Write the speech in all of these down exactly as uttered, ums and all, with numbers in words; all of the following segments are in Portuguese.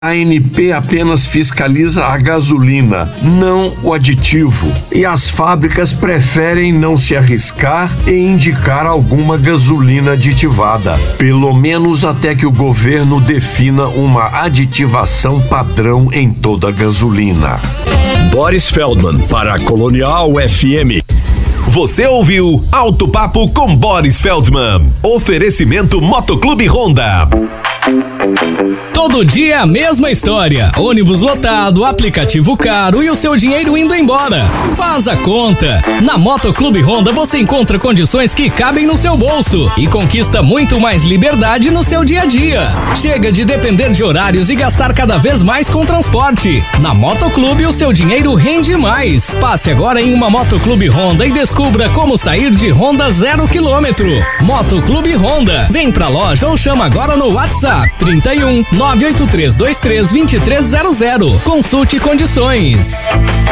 A ANP apenas fiscaliza a gasolina, não o aditivo. E as fábricas preferem não se arriscar e indicar alguma gasolina aditivada, pelo menos até que o governo defina uma aditivação padrão em toda a gasolina. Boris Feldman para a Colonial F M. Você ouviu Alto Papo com Boris Feldman. Oferecimento Motoclube Honda. Todo dia a mesma história. Ônibus lotado, aplicativo caro e o seu dinheiro indo embora. Faz a conta. Na Motoclube Honda você encontra condições que cabem no seu bolso e conquista muito mais liberdade no seu dia a dia. Chega de depender de horários e gastar cada vez mais com transporte. Na Motoclube o seu dinheiro rende mais. Passe agora em uma Motoclube Honda e descubra como sair de Honda zero quilômetro. Motoclube Honda. Vem pra loja ou chama agora no WhatsApp trinta e um, nove oito três dois três, dois três zero zero. Consulte condições.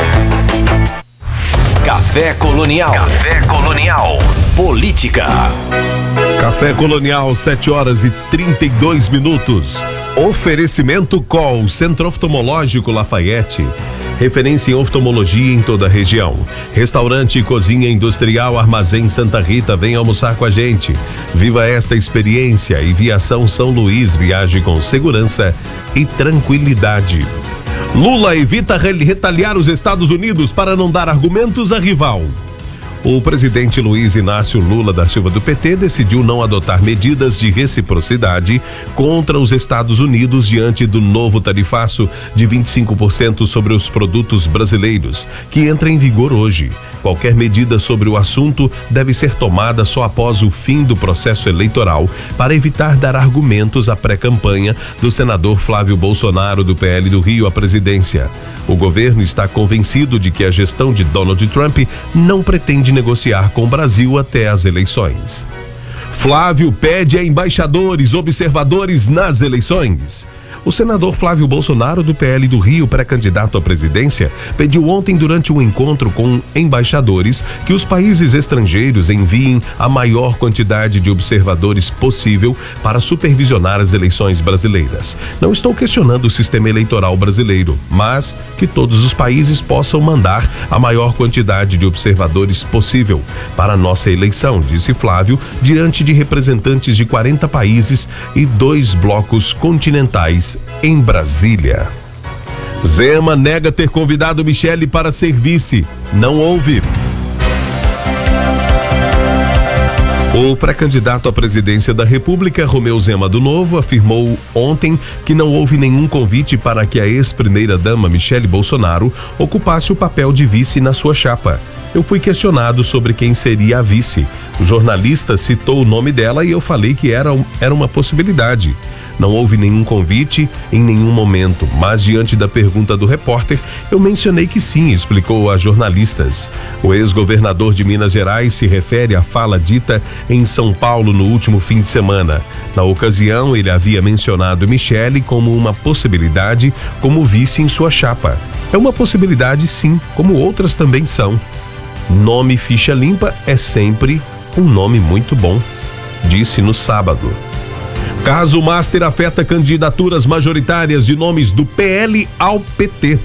Café Colonial. Café Colonial. Política. Café Colonial, sete horas e trinta e dois minutos. Oferecimento C O L, Centro Oftalmológico Lafayette. Referência em oftalmologia em toda a região. Restaurante e Cozinha Industrial Armazém Santa Rita, vem almoçar com a gente. Viva esta experiência e Viação São Luís, viaje com segurança e tranquilidade. Lula evita retaliar os Estados Unidos para não dar argumentos a rival. O presidente Luiz Inácio Lula da Silva do P T decidiu não adotar medidas de reciprocidade contra os Estados Unidos diante do novo tarifaço de vinte e cinco por cento sobre os produtos brasileiros, que entra em vigor hoje. Qualquer medida sobre o assunto deve ser tomada só após o fim do processo eleitoral, para evitar dar argumentos à pré-campanha do senador Flávio Bolsonaro do P L do Rio à presidência. O governo está convencido de que a gestão de Donald Trump não pretende negociar com o Brasil até as eleições. Flávio pede a embaixadores observadores nas eleições. O senador Flávio Bolsonaro, do P L do Rio, pré-candidato à presidência, pediu ontem, durante um encontro com embaixadores, que os países estrangeiros enviem a maior quantidade de observadores possível para supervisionar as eleições brasileiras. Não estou questionando o sistema eleitoral brasileiro, mas que todos os países possam mandar a maior quantidade de observadores possível para a nossa eleição, disse Flávio, diante de representantes de quarenta países e dois blocos continentais em Brasília. Zema nega ter convidado Michele para ser vice. Não houve. O pré-candidato à presidência da República, Romeu Zema do Novo, afirmou ontem que não houve nenhum convite para que a ex-primeira-dama Michele Bolsonaro ocupasse o papel de vice na sua chapa. Eu fui questionado sobre quem seria a vice. O jornalista citou o nome dela e eu falei que era, era uma possibilidade. Não houve nenhum convite em nenhum momento, mas diante da pergunta do repórter, eu mencionei que sim, explicou a jornalistas. O ex-governador de Minas Gerais se refere à fala dita em São Paulo no último fim de semana. Na ocasião, ele havia mencionado Michele como uma possibilidade como vice em sua chapa. É uma possibilidade, sim, como outras também são. Nome ficha limpa é sempre um nome muito bom, disse no sábado. Caso Master afeta candidaturas majoritárias de nomes do P L ao P T.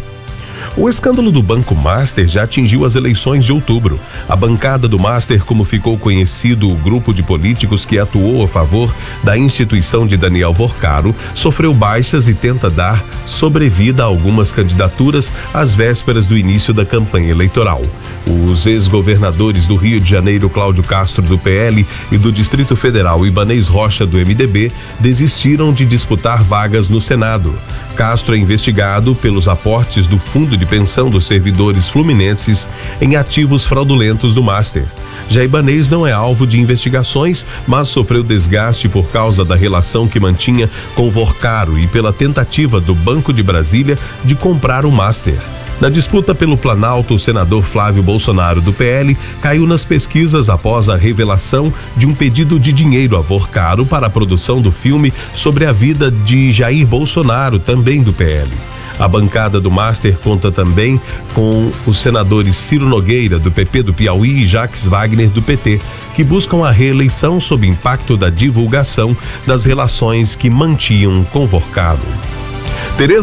O escândalo do Banco Master já atingiu as eleições de outubro. A bancada do Master, como ficou conhecido o grupo de políticos que atuou a favor da instituição de Daniel Vorcaro, sofreu baixas e tenta dar sobrevida a algumas candidaturas às vésperas do início da campanha eleitoral. Os ex-governadores do Rio de Janeiro, Cláudio Castro, do P L, e do Distrito Federal, Ibanez Rocha, do M D B, desistiram de disputar vagas no Senado. Castro é investigado pelos aportes do Fundo de Pensão dos Servidores Fluminenses em ativos fraudulentos do Master. Já Ibanez não é alvo de investigações, mas sofreu desgaste por causa da relação que mantinha com Vorcaro e pela tentativa do Banco de Brasília de comprar o Master. Na disputa pelo Planalto, o senador Flávio Bolsonaro, do P L, caiu nas pesquisas após a revelação de um pedido de dinheiro a Vorcaro para a produção do filme sobre a vida de Jair Bolsonaro, também do P L. A bancada do Master conta também com os senadores Ciro Nogueira, do P P do Piauí, e Jacques Wagner, do P T, que buscam a reeleição sob impacto da divulgação das relações que mantinham com Vorcaro. Tereza